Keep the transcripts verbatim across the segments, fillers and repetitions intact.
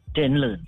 didn't learn.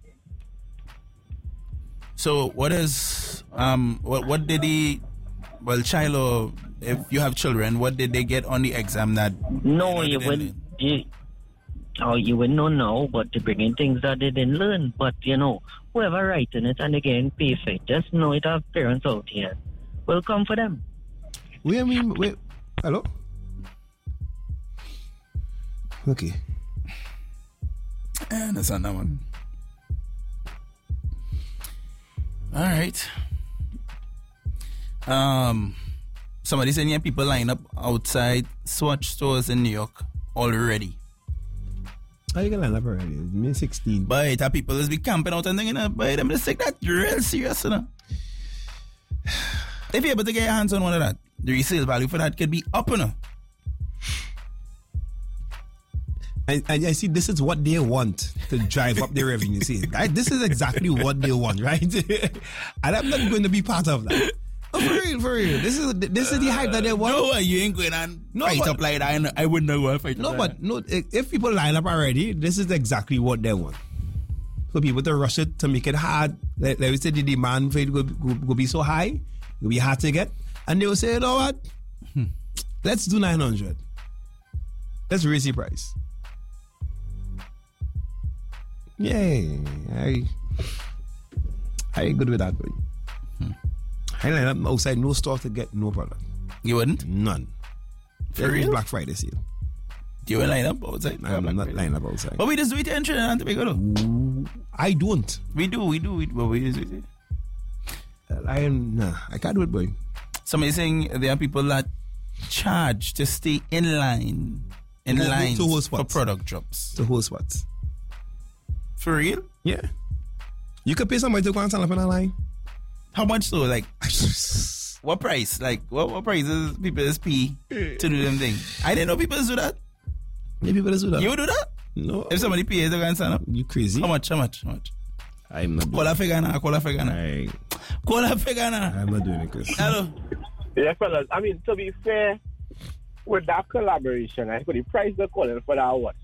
So what is um what what did he? Well, child, or if you have children, what did they get on the exam that? No, you, know, you they will. didn't- You, oh, you will know now, but they bring in things that they didn't learn. But you know, whoever writing it and they getting paid for it, just know it have parents out here. Welcome for them. Wait, I mean, wait. Hello? Okay. I understand that one. All right. Um, somebody saying yeah, people line up outside Swatch stores in New York already. How you gonna line up already? It's May sixteenth. But uh, people is be camping out and thinking, uh, but them just take that real serious, you know. If you're able to get your hands on one of that, the resale value for that could be up, you know. And, and I see this is what they want to drive up their revenue. See, right? This is exactly what they want, right? And I'm not going to be part of that. Oh, for real, for real. This is this is the hype that they want. No, you ain't going on No, fight but- up like that. I wouldn't know what fight No, up but like no. If people line up already, this is exactly what they want. For people to rush it to make it hard. Like, like we said, the demand for it will, will, will be so high, it will be hard to get, and they will say, you know what? Hmm. Let's do nine hundred. Let's raise the price. Yay! I I good with that, boy. Hmm. I line up outside no store to get no product. You wouldn't? None. For There is real? Black Friday sale. You would line up outside? I'm not lining up outside. But we just do it in Trinidad and Tobago, though. I don't. We do, we do, we do, but we just do it. I am nah. I can't do it, boy. Somebody saying there are people that charge to stay in line, in To- line to host for what? product drops. The whole spots. For real? Yeah. You could pay somebody to go and stand up in a line. How much so? Like, what price? Like, what, what prices people is pay to do them thing? I didn't know people do that. Maybe people do that. You would do that? No. If somebody pays to go and stand up? You crazy? How much? How much? How much? I'm not Call doing a figure now. Call a figure now. I, Call a figure now. I'm not doing it, Chris. Hello. Yeah, fellas. I mean, to be fair, with that collaboration, I could the price they're calling for that watch.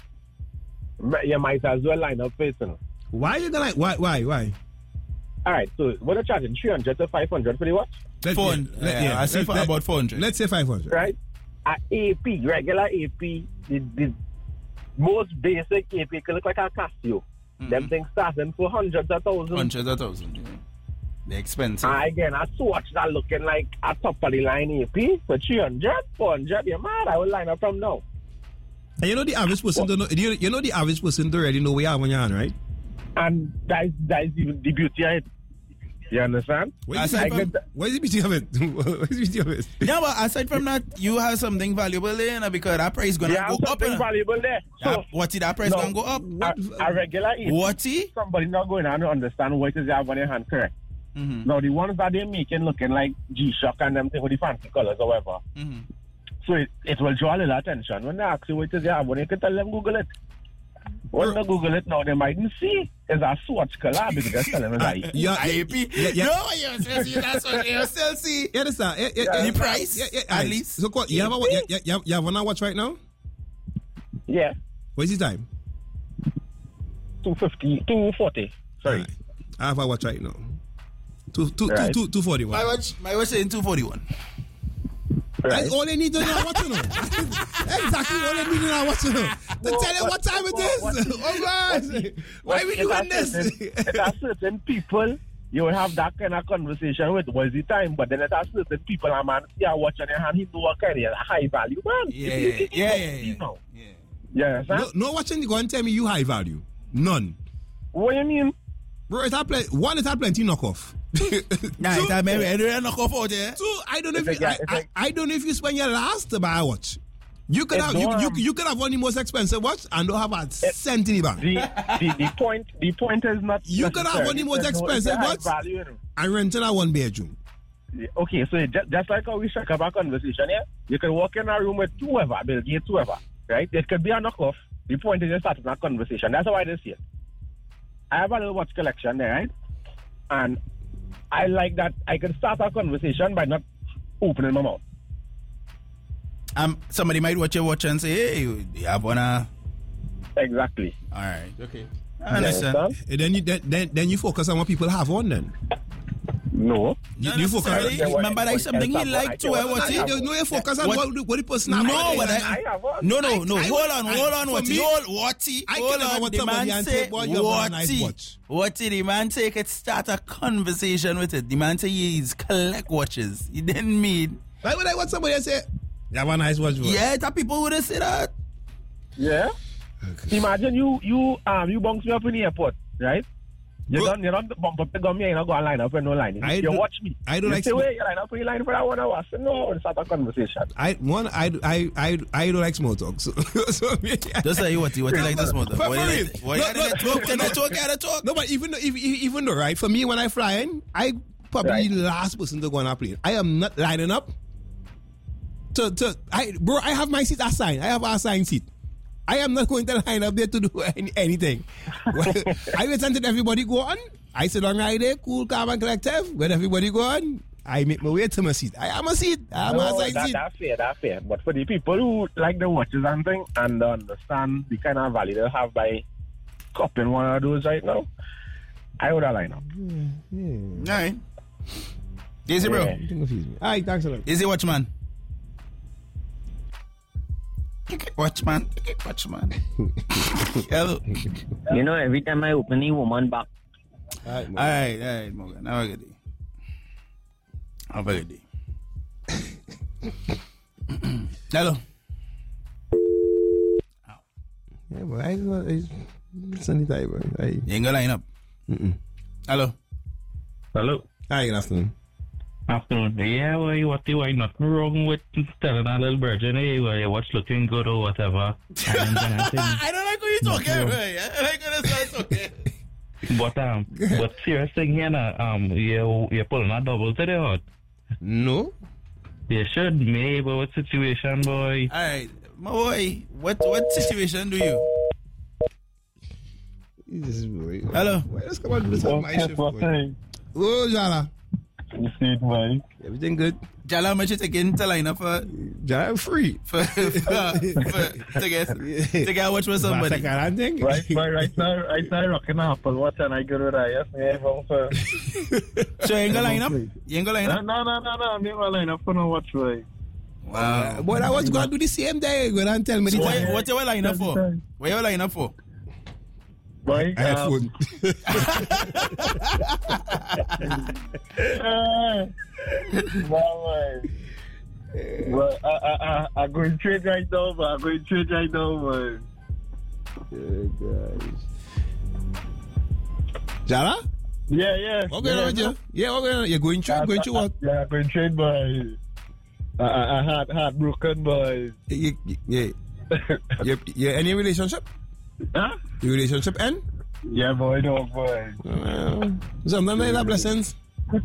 You might as well line up first, you know. Why you gonna like? Why? Why? Why? All right, so what are you charging? three hundred to five hundred for the watch? Let, Four, let- yeah, I see let- for let- about four hundred. Let's say five hundred. Right? At A P, regular A P, the, the most basic A P can look like a Casio. Mm-hmm. Them things starting for hundreds of thousands. Hundreds of thousands. Yeah. They're expensive. And again, I swatch that looking like a top of the line A P for three hundred, four hundred. You're mad? I will line up from now. And you know the average person don't know. You, you know the average person don't already know where you have on your hand, right? And that is, that is the, the beauty of it. You understand? Where's Aside the, from- beauty- where's the beauty of it? Where's the beauty of it? Yeah, but aside from that, you have something valuable there, you know, because that price gonna You have go up. You something know. valuable there. That, So, what is that price no, gonna go up? a, a regular A P, What is? somebody not going on to understand what it is you have on your hand, correct? Mm-hmm. Now, the ones that they're making looking like G-Shock and them thing with the fancy colors or whatever. Mm-hmm. So it, it will draw a little attention. When they ask you what it is you have on, you can tell them Google it. When they Google it now, they mightn't see it's a Swatch collab because they're telling them it's a Yeah, I P. yeah, yeah. No, you still see that's what you still see. You understand? Yeah, yeah, The yeah. price, Yeah, yeah, at aye. least. So, what, you have a wa- you, you, you have- you have one watch right now? Yeah, What's the time? two fifty, two forty. Sorry. Alright. I have a watch right now. Two, two, Right. two, two, two forty one. My watch, my watch saying two forty-one. Right. That's all they need to know what to know. Exactly all they need to know what to know. To Well, tell them what time it what- is. what- Oh, God. Why are we It's doing a this? certain- It's a certain people you will have that kind of conversation with. Was the time? But then it's a certain people, a man see a watch on your hand, he know what kind of high value, man. Yeah, He- yeah, he- he yeah, know, yeah, he yeah. know. yeah. You understand? No, no watching you go and tell me you high value. None. What you mean? Bro, it have plenty, one, it have plenty knockoff. Nah, Two- it's a maybe I don't knock off out there. Two, I don't know if It's you, like- I, it's I, like- I don't know if you spend your last to buy a watch. You could It's have you, no, you, um, you could have one of the most expensive watch and don't have a cent in the bank. The, the the point the point is not. You could have one of the most necessarily expensive it's a high watch. value, you know. I rented a one bedroom. Okay, so just, just like how we struck up our conversation here, you can walk in a room with whoever, Bill Gates, whoever, right? It could be a knockoff. The point is just starting a conversation. That's how I just see it. I have a little watch collection there, right? And I like that I can start a conversation by not opening my mouth. Um, somebody might watch your watch and say, "Hey, you you have one uh, Exactly. All right. Okay. I understand. understand? And then you then, then then you focus on what people have on then. No. You, Not you focus on necessarily. Remember, that's something he liked to wear. What he no, no, you focus on What- what, what the person No, have. what I, I have one. no, no, no. I- hold on, I- hold on. for What he, me, hold, what he, I hold can never on. want The somebody man and say, say, boy, you have a what nice he, watch. what he, the man say, could start a conversation with it. The man say he's collect watches. He didn't mean. Why would I want somebody to say, you have a nice watch? Boy? Yeah, that people would have said that. Yeah. Imagine you you um you bounce me up in the airport, right? You Bro- don't you don't bump up the gum here, you not go and line up and no line. I You don't- watch me. I don't you like say, sm- wait, you line up for you line for that one hour. I say, no, it's not a conversation. I one I I I I don't like small talk. So, so me, Just say what you what you like this mother. For- What for you real. like? What you No, gotta no, get talk? Can I talk? Gotta talk. no, but even though, even, even though, right, for me, when I fly in, I probably Right. the last person to go on a plane. I am not lining up. To, to, I, bro, I have my seat assigned. I have an assigned seat. I am not going to line up there to do any, anything. I wait until everybody go on. I sit on right there, cool, calm, and collective. When everybody go on, I make my way to my seat. I am a seat. I am a No, assigned that, seat. that's fair, that's fair. But for the people who like the watches and thing and understand the kind of value they have by copying one of those right now, I would have line up. All right. Easy, bro. Yeah. Don't confuse me. All right, thanks a lot. Easy, watchman. Watchman. Watchman. Hello. You know, every time I open the woman back, All right, All right, all right, Morgan. Have a good day. Have a good day. Hello. yeah, boy, I, I, send it out, boy. I, You ain't gonna line up. mm-mm. Hello. Hello. Hi, good afternoon. Afternoon. Yeah, well, you what you why nothing wrong with telling a little virgin, hey, well, your watch looking good or whatever. And then I think, I don't like when you talking, No. bro. I don't like when you talking. but um, but serious thing here now, um, you you're pulling a double to the heart. No? You should, maybe what situation, boy? All right, my boy. What what situation do you? Jesus, boy. Hello. Why let's come on do this on my shift, boy. Oh, Jala. You see it, boy? Everything good? Jala, how much you taking to line up for Jala, I'm free. for, for, for to get to get a watch with somebody? Right, thing. Right, boy, right now, right now, rocking an Apple Watch and I go to that, yes, yeah, well, for... So you ain't gonna line up? You ain't gonna line No, up? no, no, no, no, I'm not line up for no watch, boy. Wow. But I was going to do the same day. Go and tell me the So time. what, what you line up for? What you line up for? Boy, I had um, phone. uh, well, well, I, I, I, I'm going trade right now, but I'm going trade right now, but... Jala? Yeah, yeah. What going on with you? Yeah, what going on? You're going through, going through what? Yeah, I'm going trade, boy. I, I, I had heartbroken, boy. You, you, yeah. you, you any relationship? Huh? Your relationship end? Yeah, boy, no, boy. Uh, sometimes they have blessings. You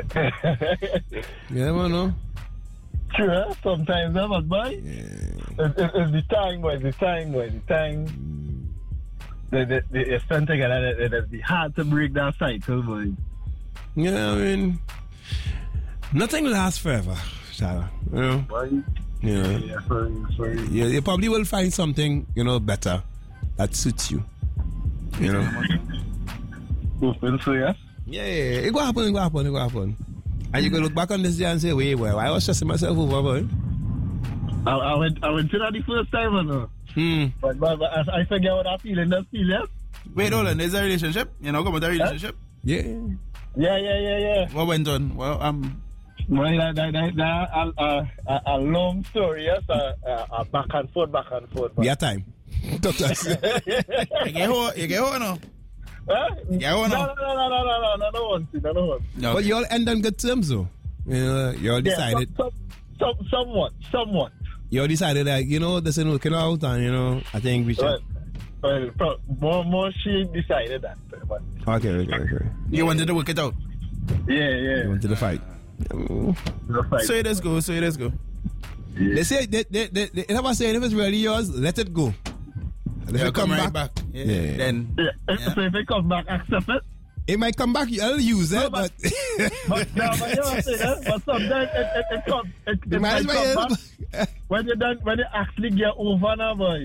never know. Sure, sometimes I'm not, boy. Yeah. It's, it's, it's the time, boy, the time, boy, the time. The, the, the, you spend together, it, it, it's hard to break that cycle, boy. Yeah, I mean, nothing lasts forever, Jala. You know? Boy, Yeah. yeah, sorry, sorry. You, you probably will find something, you know, better that suits you. You know? Open, so yes? Yeah, yeah, yeah. It go happen, it go happen, it go happen. And you can look back on this day and say, wait, why, why I was stressing myself over, boy? I, I went, I went to that the first time, I know. Hmm. But, but, but I, I forget what I feel in that feel, yes? Wait, hold on. There's a relationship. You know, come with a relationship. Yeah. Yeah, yeah, yeah, yeah. What went on? Well, um, Well, that, that, that, that, a, a, a, a long story, yes? A, a, a back and forth, back and forth. We have time. Talk to us. you get home, you get home now. Huh? Yeah, well, no, no. no, no, no, no, no, no, no one, no, no one. No. But you all end on good terms, though. You know, you all decided. Yeah, some, some, some, somewhat, somewhat. You all decided that, you know, this ain't working out, and, you know, I think we should. Well, well, pro- more, more she decided that. But Okay, okay, okay. You wanted to work it out. yeah, yeah. You wanted to fight. Um, The fight. So let's go. So let's go. They say, they, they, they, they never say if it's really yours, let it go. And if Yeah, it come right back, back. Yeah. Yeah. Then Yeah. Yeah. So if it comes back, accept it. it might come back, I'll use it, but. But, no, but you know what I'm saying, eh? But sometimes it, it, it comes, it, You it might might as come well. back when you done, when you actually get over now, boy.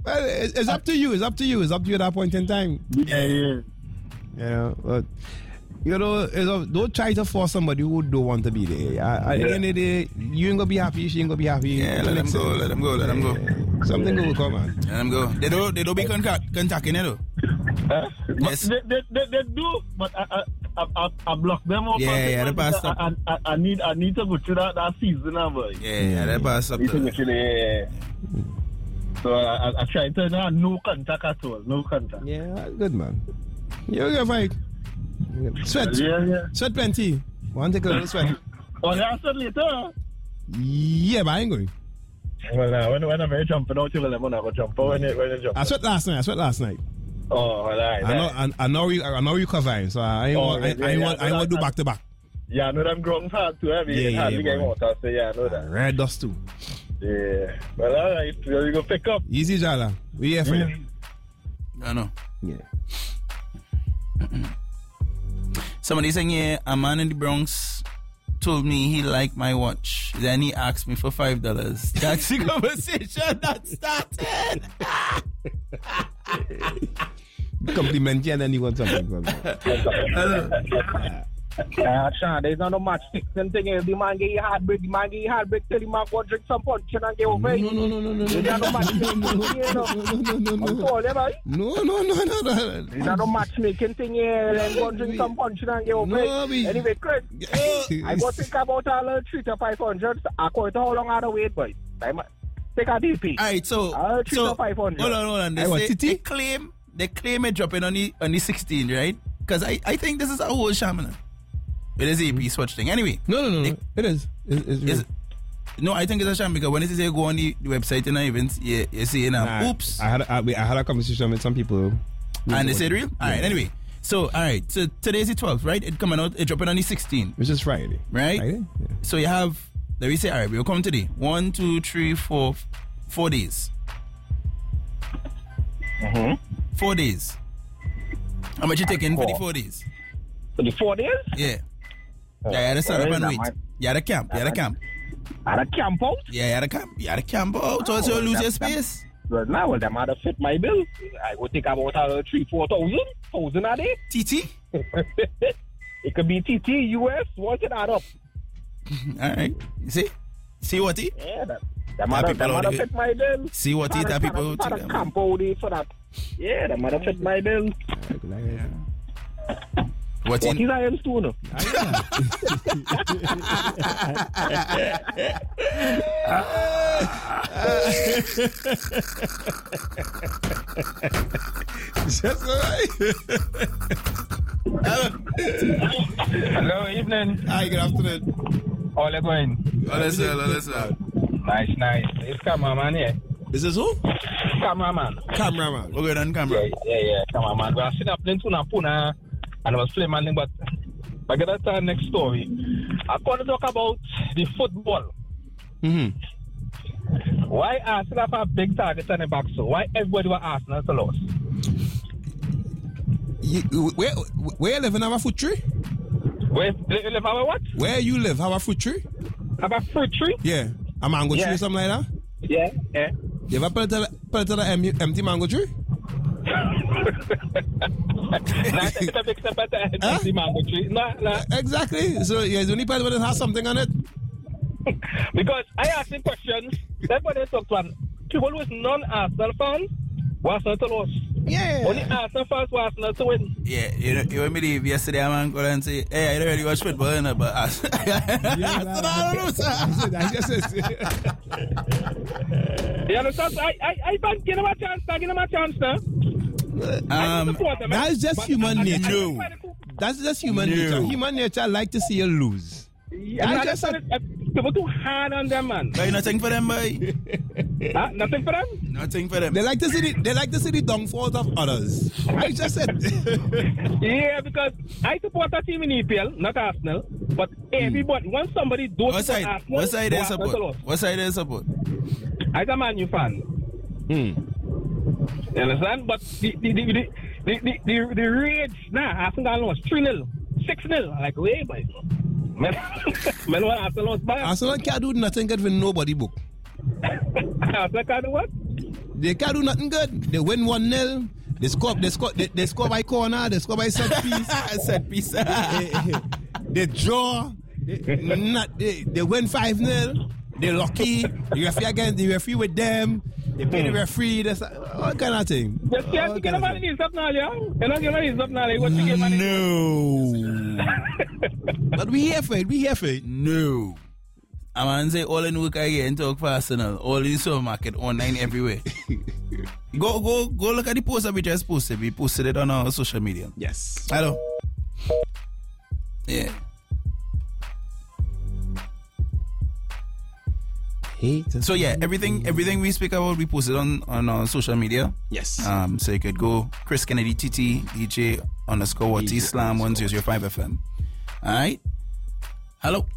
Well, it's, it's up to you. It's up to you. It's up to you at that point in time. Yeah, yeah. Yeah, but you know, it's a, don't try to force somebody who don't want to be there. At the end of the day, you ain't gonna be happy. She ain't gonna be happy. Yeah, let them go. Let them go. Let them go. Something will come on. Let them go. They don't. They don't be contact, contacting you though. Huh? Yes. They, they, they, they do, but I, I, I, I, I block them off. Yeah, yeah, they pass up. I, I, I need, I need to go through that, that season now, boy. Yeah, yeah, they pass up. Need to go through the- So I, I, I try to no, no contact at all, no contact. Yeah, good man. You're gonna fight. Sweat, Yeah, yeah. sweat plenty. Want to take a little sweat? Oh, yeah, I said later. Yeah, but I ain't going. Well, now, when, when I'm very jumping out, you will never never jump out when you, when you jump. I sweat last night. I sweat last night. Oh, well, right, I know. I, I know. Re, I know recovering. So I ain't Oh, want. I, yeah, I ain't yeah, want. yeah, I ain't want to do I- back to back. Yeah, I know them grounds hard too heavy. Yeah, Yeah, hardly yeah, getting boy. water, so yeah, I know that. Red dust too. Yeah. Well, all right, so you go pick up. Easy, Jala. We here for you. I know. Yeah. Somebody saying, yeah, a man in the Bronx told me he liked my watch. Then he asked me for five dollars. That's the conversation that started. Compliment you and then you want something from me. Uh, Sean, there's not no match fixing thing. If the man get you heartbreak, the man get you heartbreak, tell him man go drink some punch and get over it. No, no, no, no, no, no. There's not no match fixing thing here, no. No, no, no, I'm no. sorry, boy. No, no, no, no, no. There's not no matchmaking thing here. Then go drink some punch and get over No, it. we- Anyway, Chris, I go think about a little three to five hundred. I quite how long I wait, boy. I'm- Take a D P. All right, so, I'll treat so her five hundred. hold on, hold on. They, Hey, what, say, Titi? they claim they claim it dropping on the on the sixteenth, right? Because I, I think this is a whole shaman. It is a P swatch thing. Anyway, No, no, no, no. It- It is. It, it's is real. no, I think it's a sham because when it is you go on the, the website and events, you, you see now, Nah, oops, I had a, I, I had a conversation with some people. and they said real. All right, anyway, so all right, so today's the twelfth, right? It coming out, it dropping on the sixteenth, Which is Friday. right? Friday? Yeah. So you have, let me say, all right, we'll come today. One, two, three, four, f- four days. Mm-hmm. Four days. How much you taking for the Four. four days? For the four days? Yeah. Yeah, you had to stand up and Well, wait. that You had to camp. You had to camp. At a camp out? Yeah, you had to camp. You had to camp out. So you lose your space. Well, now, well, them had to fit my bill. I would think about uh, three, four thousand, thousand a day. T T. It could be T T, U S, once it add up. All right. You see? See what he? Yeah, that. Them That had to people them out had to here. fit my bill. See what he? That people had take to them. camp out there for that. Yeah, them had to fit my bill. What What in? is I am too, no? That's all right. Hello, evening. Hi, good afternoon. All are going. Oh, listen, oh, listen. Nice, nice. It's cameraman here. This is who? Cameraman. Cameraman. We're going on camera. Yeah, yeah, yeah. Cameraman. We are sitting up playing Tuna Puna and I was playing man, but I get that uh, next story. I want to talk about the football. Mm-hmm. Why Arsenal have a big target on the back, so why everybody was Arsenal to lose? You, where, where you live in our foot tree? Where you live our what? Where you live, our fruit tree? Have a fruit tree? Yeah. A mango tree Yeah. or something like that? Yeah, yeah. You ever put it to the, put it to the em- empty mango tree? Not a big step at the Huh? empty mango tree. No, no. Exactly. So yeah, it's only part when it has something on it. Because I asked him questions. That's what they talk to. People who is non-Arsenal fans were Arsenal to lose. Yeah. Only Arsenal fans were Arsenal to win. Yeah, you know, you believe yesterday a man called and say, hey, I don't really watch football, you know, but I said, I don't know, sir. I just said, You understand? I, I, I can't give him a chance. I give him a chance now. I Um, support them, eh? that's just But human I- I- nature. I- No. I- that's just human No. nature. Human nature like to see you lose. Yeah, I I just just said- said people too hard on them, man. But nothing for them, boy. Huh? Nothing for them. Nothing for them. They like to see the, they like to see the downfalls of others. I just said. Yeah, because I support a team in E P L, not Arsenal. But everybody, when somebody does What support side? Arsenal, What side go they Arsenal to support? lose. What side they support? I'm a Man U fan. hmm. You understand? But the the the the the, the, the, the rage, nah, Arsenal lost three nil, six nil. Like, wait, boy. Man, man, what Arsenal lost by? Arsenal can't do nothing good with nobody book. Arsenal can't do what? They can't do nothing good. They win one nil. They score, they score, they, they score by corner. They score by set piece. Set piece. they, they draw. They, not, they, they win five nil. They're lucky. The referee against the referee with them. They pay the referee. That's all kind of thing. Just can't All get kind of money thing. up now, yeah. You're not getting up now. What you get money? No. But we here for it. We here for it. No. I man say all in work again talk for Arsenal. All in the supermarket, online, everywhere. go go go look at the poster we just posted. We posted it on our social media. Yes. Hello. Yeah. Hate. So yeah, everything everything we speak about we posted on, on our social media. Yes. Um so you could go Chris Kennedy T T D J underscore what T Slam one zero zero five F M. Alright. Hello.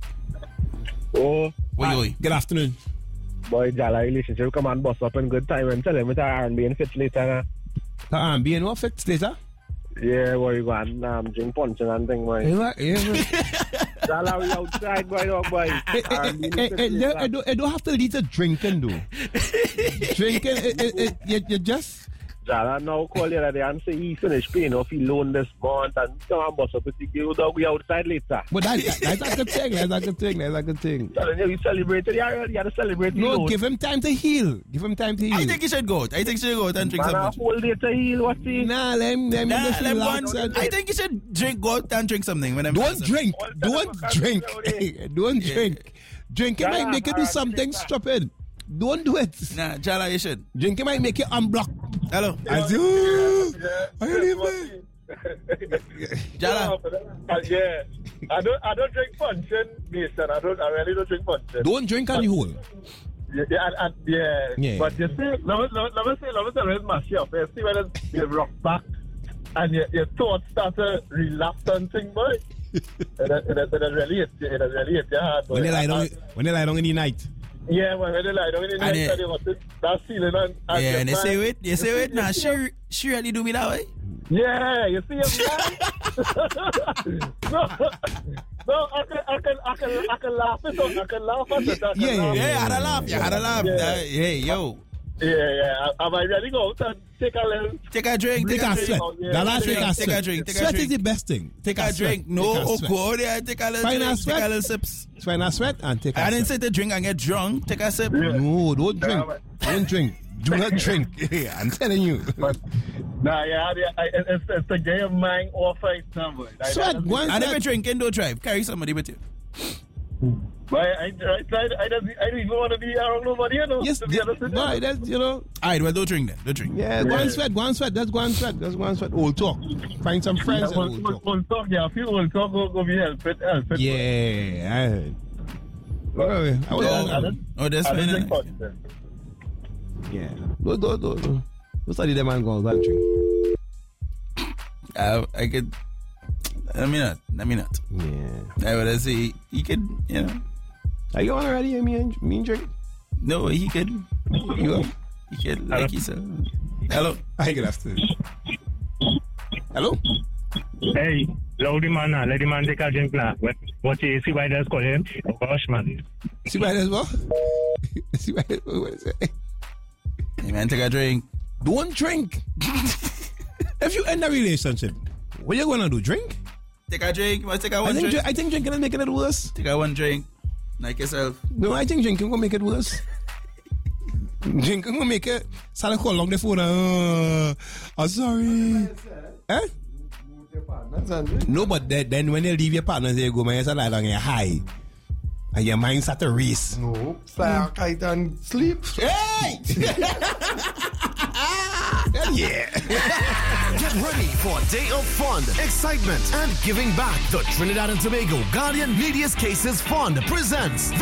Oh, Oi, oi. Good afternoon. boy, Jala relationship come and bust up in good time and tell him it's R and B and fits later. The R and B and what fits later? Yeah, boy, you go and um, drink punch and thing, boy. Yeah, yeah. Jala, we outside, boy, dog, boy. It, R and B it, and it, fits it, later. it, don't, it don't have to lead to drinking, though. Drinking, it, it, it, you, you just... Jala now call you that day and say he finished paying off, he loaned this month and come and bust up with the girl, dog, we outside later. But that, that, that's a good thing. That's a good thing. That's a good thing. Telling you, we celebrated, yeah, you had to celebrate. No, loan. give him time to heal. Give him time to heal. I think you should go out. I think you should go out and drink Man, some a punch. whole day to heal, what's he? Nah, let him, let him Nah, just let relax. one, and- I think you should drink, go out and drink something. When I'm Don't drink. Don't drink. Don't Yeah. drink. Drinking might make you do something stupid. Don't do it. Nah, Jala, you should. Drinking might make you unblock. Hello. I say, "Ooh, are you leaving?" Jala. Uh, yeah. I don't I don't drink punch, Mason. I don't I really don't drink punch. Don't drink on the whole. Yeah, yeah, and, and, yeah. Yeah. But you see, let me, let me, let me say, let me say, let me mash you up. You see when you rock back and your, your thoughts start to relapse on things, boy. it, it, it, it really hits you. It really hits your heart, boy. When they lie down, And- when they lie down in the night. Yeah, when they lie down in the And night, it- and they want to- that feeling and, and Yeah, your and they say mind- wait, they say wait. Nah, she she really do me that way. Yeah, you see him, man? no, no, I can, I can, I can, I can laugh it up. I can laugh at it. I can Yeah, yeah, laugh. Yeah, you had a laugh. You had a laugh. Yeah. Uh, Hey, yo, Yeah, yeah. Am I ready to go out and take a little? take a drink. Take a drink. sweat. Yeah. That last Take take a- a take a sweat. drink, take a Sweat is drink. the best thing. Take a drink. sweat. No, Take a oh, sweat. go there. Take a little Find a drink. Take sweat. a little sips. Find a sweat and take a I didn't sweat. say to drink and get drunk. Take a sip. No, don't drink. man. Don't drink. Do not drink. I'm telling you. But, nah, yeah, yeah I, it's, it's a game of mind off right now, boy. I- Sweat. I- One And if you're sweat. drinking, don't drive. Carry somebody with you. But I, I, I, tried- I, don't, I don't even want to be around nobody, you know. Yes, to be honest with you. boy, that's, you know. All right, well, don't drink then. Don't drink. Yeah, go and sweat, go and sweat. That's go and sweat. That's go and sweat. Old talk. Find some Yeah, friends and we'll, old we'll, talk. we'll talk, yeah. A few will talk, go, go be help it, help it. Yeah, I heard. Okay, I was- Yeah, I don't, Oh, that's I don't fine. drink punch, then. Yeah. Don't, don't, don't, don't. Don't study them and go and drink. I, I could. Let me not. Let me not. Yeah. I would say he could, you know. Are you on already? Me and me and drink. No, he could. You are. He could, like he said. Hello. Hi, good afternoon. Hello. Hey, loud man, now. Let the man take a drink now. What, what you see why that's call him? Oh, gosh, man. See why that's what? See why that's what is it? Hey, man, take a drink. Don't drink. If you end a relationship, what you gonna do? Drink? Take a drink. You must take a I one think drink. dri- I think drinking is making it worse. Take a one drink. Like yourself. No, I think drinking will make it worse. Drinking will make it. Start to call along the phone. Uh, I'm sorry. Eh? No, but then, then when you leave your partner, you go, man, you start lie down, you're high. And your mind start to race. No, fly a kite and sleep. Hey! Yeah. Get ready for a day of fun, excitement, and giving back. The Trinidad and Tobago Guardian Medias Cases Fund presents